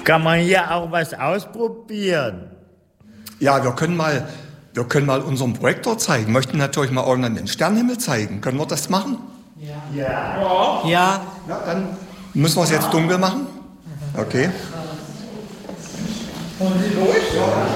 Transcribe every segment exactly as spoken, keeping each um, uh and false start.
Kann man hier auch was ausprobieren? Ja, wir können mal, wir können mal unseren Projektor zeigen. Möchten natürlich mal irgendwann den Sternenhimmel zeigen. Können wir das machen? Ja. Ja. Ja. Ja, dann müssen wir es jetzt dunkel machen. Okay. Und sie los? Ja.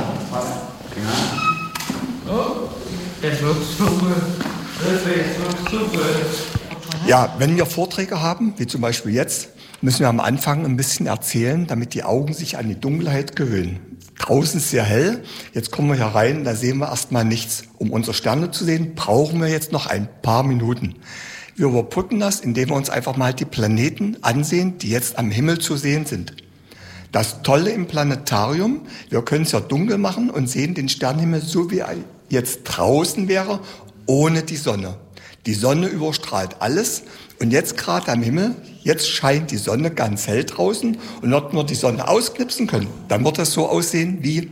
Oh, das wird super. Das wird super. Ja, wenn wir Vorträge haben, wie zum Beispiel jetzt, müssen wir am Anfang ein bisschen erzählen, damit die Augen sich an die Dunkelheit gewöhnen. Draußen ist sehr hell, jetzt kommen wir hier rein, da sehen wir erstmal nichts. Um unsere Sterne zu sehen, brauchen wir jetzt noch ein paar Minuten. Wir überbrücken das, indem wir uns einfach mal die Planeten ansehen, die jetzt am Himmel zu sehen sind. Das Tolle im Planetarium, wir können es ja dunkel machen und sehen den Sternenhimmel so, wie er jetzt draußen wäre, ohne die Sonne. Die Sonne überstrahlt alles und jetzt gerade am Himmel, jetzt scheint die Sonne ganz hell draußen und wenn wir die Sonne ausknipsen können, dann wird das so aussehen wie,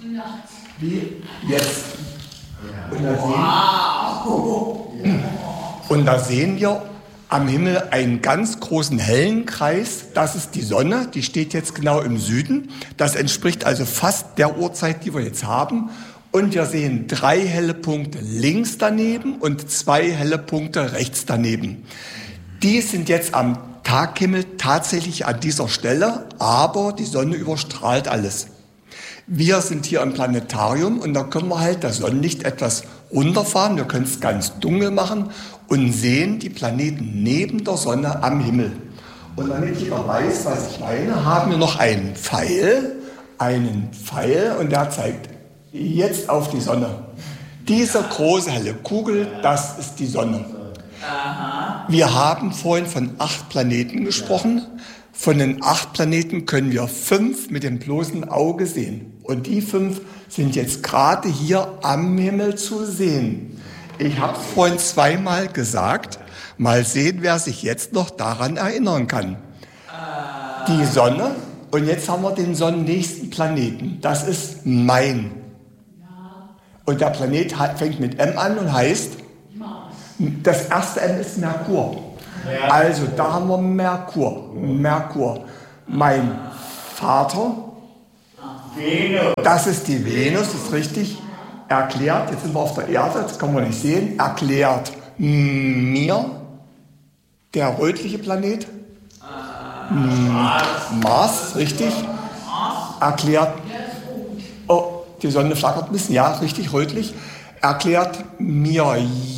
wie jetzt. Und da, sehen, und da sehen wir am Himmel einen ganz großen hellen Kreis, das ist die Sonne, die steht jetzt genau im Süden. Das entspricht also fast der Uhrzeit, die wir jetzt haben. Und wir sehen drei helle Punkte links daneben und zwei helle Punkte rechts daneben. Die sind jetzt am Taghimmel tatsächlich an dieser Stelle, aber die Sonne überstrahlt alles. Wir sind hier im Planetarium und da können wir halt das Sonnenlicht etwas runterfahren. Wir können es ganz dunkel machen und sehen die Planeten neben der Sonne am Himmel. Und damit jeder weiß, was ich meine, haben wir noch einen Pfeil, einen Pfeil und der zeigt jetzt auf die Sonne. Diese große helle Kugel, das ist die Sonne. Wir haben vorhin von acht Planeten gesprochen. Von den acht Planeten können wir fünf mit dem bloßen Auge sehen. Und die fünf sind jetzt gerade hier am Himmel zu sehen. Ich habe es vorhin zweimal gesagt. Mal sehen, wer sich jetzt noch daran erinnern kann. Die Sonne. Und jetzt haben wir den sonnennächsten Planeten. Das ist mein. Und der Planet fängt mit M an und heißt, das erste M ist Merkur. Also da haben wir Merkur. Merkur. Mein Vater, das ist die Venus, ist richtig, erklärt, jetzt sind wir auf der Erde, das kann man nicht sehen, erklärt mir, der rötliche Planet, Mars, richtig, erklärt, oh, die Sonne flackert ein bisschen, ja, richtig, rötlich. Erklärt mir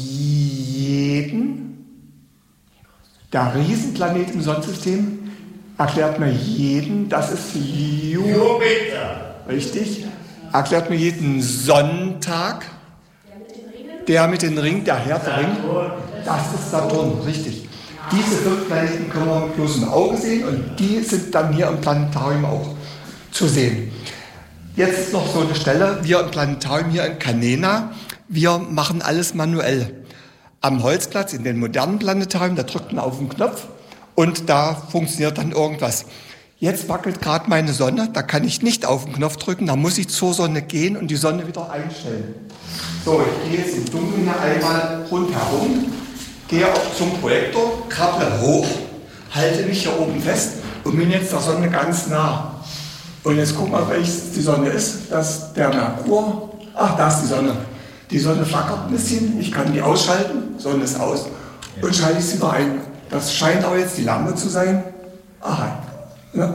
jeden, der Riesenplanet im Sonnensystem, erklärt mir jeden, das ist Jupiter. Richtig. Erklärt mir jeden Sonntag, der mit den Ringen, der Härtering, das ist Saturn, richtig. Diese fünf Planeten können wir mit bloßem Auge sehen und die sind dann hier im Planetarium auch zu sehen. Jetzt ist noch so eine Stelle, wir im Planetarium hier in Canena, wir machen alles manuell. Am Holzplatz, in den modernen Planetarium, da drückt man auf den Knopf und da funktioniert dann irgendwas. Jetzt wackelt gerade meine Sonne, da kann ich nicht auf den Knopf drücken, da muss ich zur Sonne gehen und die Sonne wieder einstellen. So, ich gehe jetzt im Dunkeln hier einmal rundherum, gehe auch zum Projektor, krabble hoch, halte mich hier oben fest und bin jetzt der Sonne ganz nah. Und jetzt guck mal, welches die Sonne ist. Das ist der Merkur. Ach, da ist die Sonne. Die Sonne flackert ein bisschen. Ich kann die ausschalten. Sonne ist aus. Und schalte ich sie wieder ein. Das scheint aber jetzt die Lampe zu sein. Aha. Ja.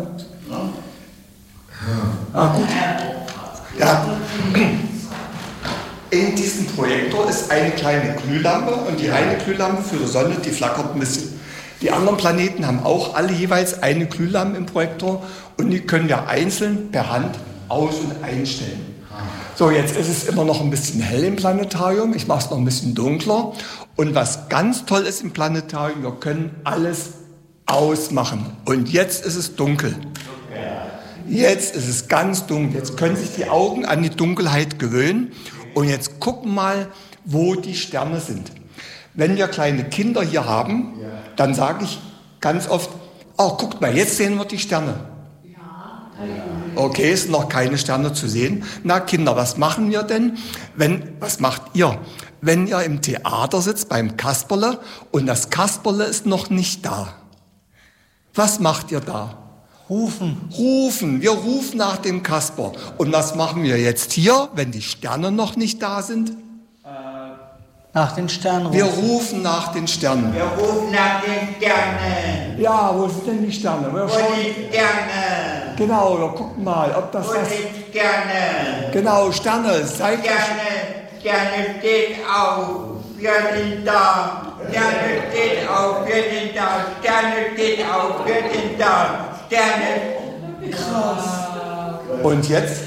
Ah, gut. Ja. In diesem Projektor ist eine kleine Glühlampe. Und die eine Glühlampe für die Sonne, die flackert ein bisschen. Die anderen Planeten haben auch alle jeweils eine Glühlampe im Projektor und die können wir einzeln per Hand aus- und einstellen. So, jetzt ist es immer noch ein bisschen hell im Planetarium. Ich mache es noch ein bisschen dunkler. Und was ganz toll ist im Planetarium, wir können alles ausmachen. Und jetzt ist es dunkel. Jetzt ist es ganz dunkel. Jetzt können sich die Augen an die Dunkelheit gewöhnen. Und jetzt gucken mal, wo die Sterne sind. Wenn wir kleine Kinder hier haben, dann sage ich ganz oft, oh, guckt mal, jetzt sehen wir die Sterne. Okay, es sind noch keine Sterne zu sehen. Na Kinder, was machen wir denn? Wenn, was macht ihr? Wenn ihr im Theater sitzt beim Kasperle und das Kasperle ist noch nicht da. Was macht ihr da? Rufen. Rufen. Wir rufen nach dem Kasper. Und was machen wir jetzt hier, wenn die Sterne noch nicht da sind? Nach den Sternen rufen. Wir rufen nach den Sternen. Wir rufen nach den Sternen. Ja, wo sind denn die Sterne? Wir Wo schauen. sind Sterne? Genau, wir gucken mal, ob das Wo was... sind Sterne? Genau, Sterne, seid ihr... Sterne, Sterne steht auf. Wir sind da. Sterne steht auf. Wir sind da. Sterne steht auf. Wir sind da. Sterne. Krass. Und jetzt?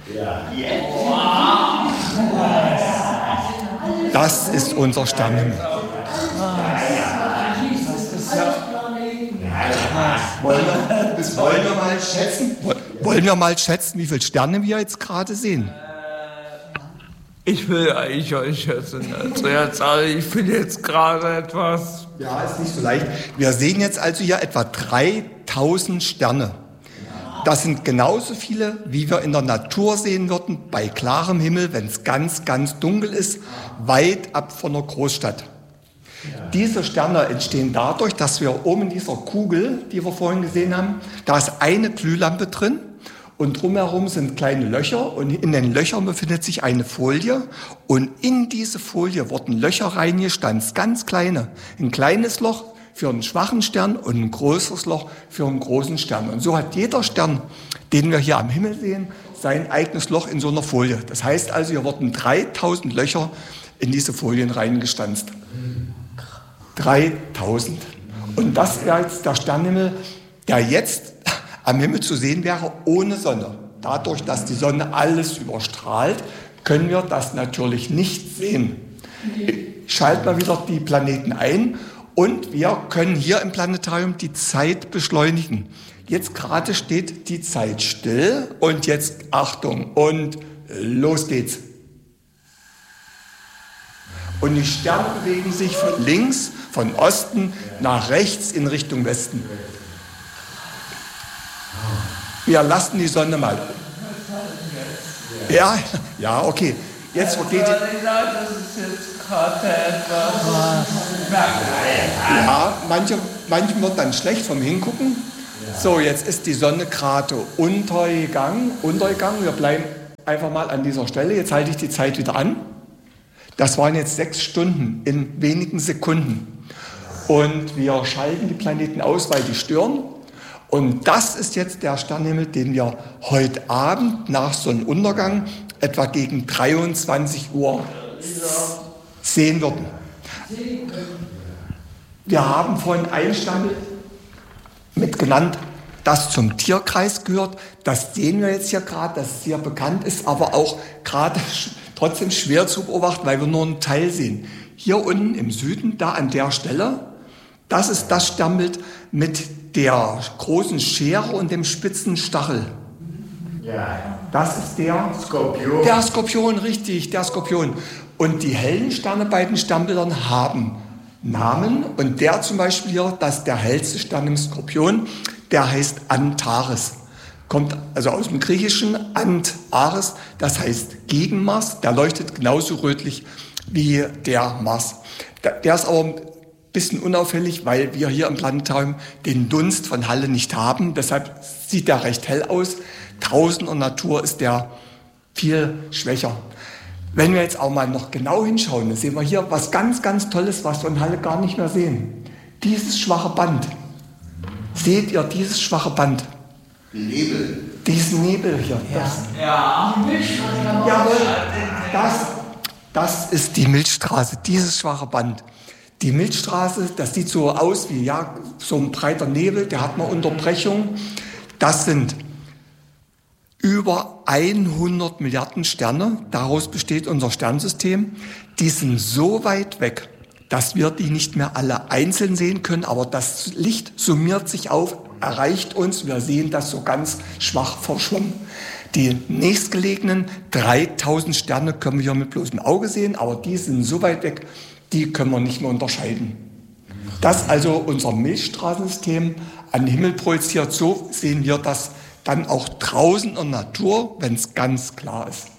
Das ist unser Sternenhimmel. Wollen wir, das wollen wir mal schätzen? Wollen wir mal schätzen, wie viele Sterne wir jetzt gerade sehen? Ich will eigentlich euch schätzen. Also jetzt, also ich bin jetzt gerade etwas... Ja, ist nicht so leicht. Wir sehen jetzt also hier etwa dreitausend Sterne. Das sind genauso viele, wie wir in der Natur sehen würden, bei klarem Himmel, wenn es ganz, ganz dunkel ist, weit ab von der Großstadt. Diese Sterne entstehen dadurch, dass wir oben in dieser Kugel, die wir vorhin gesehen haben, da ist eine Glühlampe drin und drumherum sind kleine Löcher und in den Löchern befindet sich eine Folie und in diese Folie wurden Löcher reingestanzt, ganz kleine. Ein kleines Loch für einen schwachen Stern und ein größeres Loch für einen großen Stern. Und so hat jeder Stern, den wir hier am Himmel sehen, sein eigenes Loch in so einer Folie. Das heißt also, hier wurden dreitausend Löcher in diese Folien reingestanzt. dreitausend. Und das wäre jetzt der Sternenhimmel, der jetzt am Himmel zu sehen wäre ohne Sonne. Dadurch, dass die Sonne alles überstrahlt, können wir das natürlich nicht sehen. Schalten wir wieder die Planeten ein und wir können hier im Planetarium die Zeit beschleunigen. Jetzt gerade steht die Zeit still und jetzt Achtung und los geht's. Und die Sterne bewegen sich von links, von Osten nach rechts in Richtung Westen. Wir lassen die Sonne mal. Ja, ja, okay. Jetzt geht die. Das ist jetzt gerade etwas. Ja, manche, manchen wird dann schlecht vom Hingucken. So, jetzt ist die Sonne gerade untergegangen. Untergegangen. Wir bleiben einfach mal an dieser Stelle. Jetzt halte ich die Zeit wieder an. Das waren jetzt sechs Stunden in wenigen Sekunden. Und wir schalten die Planeten aus, weil die stören. Und das ist jetzt der Sternenhimmel, den wir heute Abend nach Sonnenuntergang etwa gegen dreiundzwanzig Uhr sehen würden. Wir haben vorhin ein Sternbild mit genannt, das zum Tierkreis gehört. Das sehen wir jetzt hier gerade, das sehr bekannt ist, aber auch gerade trotzdem schwer zu beobachten, weil wir nur einen Teil sehen. Hier unten im Süden, da an der Stelle, das ist das Sternbild mit der großen Schere und dem spitzen Stachel. Ja. Das ist der Skorpion. Der Skorpion, richtig, der Skorpion. Und die hellen Sterne bei den Sternbildern haben Namen. Und der zum Beispiel hier, das ist der hellste Stern im Skorpion, der heißt Antares. Kommt also aus dem Griechischen, Antares, das heißt gegen Mars. Der leuchtet genauso rötlich wie der Mars. Der ist aber ein bisschen unauffällig, weil wir hier im Planetarium den Dunst von Halle nicht haben. Deshalb sieht der recht hell aus. Draußen in der Natur ist der viel schwächer. Wenn wir jetzt auch mal noch genau hinschauen, dann sehen wir hier was ganz, ganz Tolles, was wir in Halle gar nicht mehr sehen. Dieses schwache Band. Seht ihr dieses schwache Band? Nebel. Diesen Nebel hier. Das, Ja. jawohl, das, das ist die Milchstraße, dieses schwache Band. Die Milchstraße, das sieht so aus wie ja, so ein breiter Nebel, der hat eine Unterbrechung. Das sind über hundert Milliarden Sterne, daraus besteht unser Sternensystem. Die sind so weit weg, dass wir die nicht mehr alle einzeln sehen können, aber das Licht summiert sich auf, erreicht uns, wir sehen das so ganz schwach verschwommen. Die nächstgelegenen dreitausend Sterne können wir hier mit bloßem Auge sehen, aber die sind so weit weg, die können wir nicht mehr unterscheiden. Das ist also unser Milchstraßensystem an den Himmel projiziert. So sehen wir das dann auch draußen in der Natur, wenn es ganz klar ist.